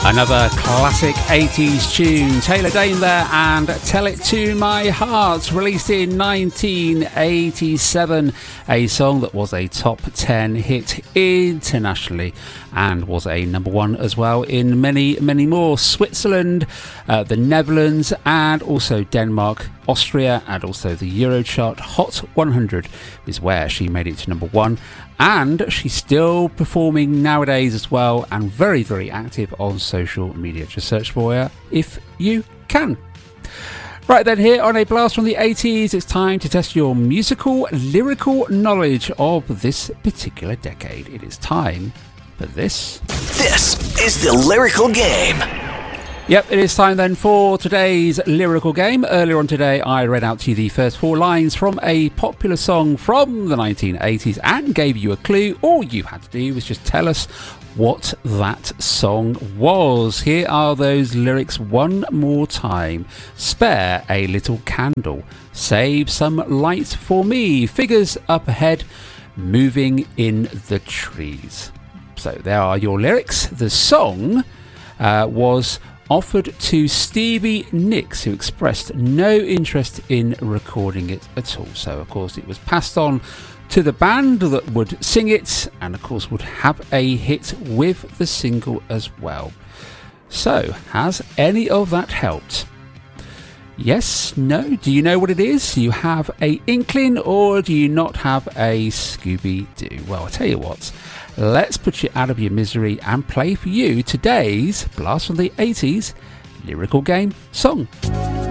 Another classic 80s tune, Taylor Dayne there, and Tell It To My Heart, released in 1987, a song that was a top 10 hit internationally and was a number one as well in many more. Switzerland, the Netherlands, and also Denmark, Austria, and also the Eurochart Hot 100 is where she made it to number one. And she's still performing nowadays as well, and very active on social media. Just search for her if you can. Right then, here on A Blast from the 80s, it's time to test your lyrical knowledge of this particular decade. It is time for this. This is the Lyrical Game. Yep, it is time then for today's lyrical game. Earlier on today, I read out to you the first four lines from a popular song from the 1980s and gave you a clue. All you had to do was just tell us what that song was. Here are those lyrics one more time. Spare a little candle. Save some light for me. Figures up ahead. Moving in the trees. So there are your lyrics. The song was offered to Stevie Nicks, who expressed no interest in recording it at all. So, of course, it was passed on to the band that would sing it and, of course, would have a hit with the single as well. So, has any of that helped? Yes? No? Do you know what it is? Do you have a inkling, or do you not have a Scooby-Doo? Well, I'll tell you what. Let's put you out of your misery and play for you today's Blast from the 80s lyrical game song.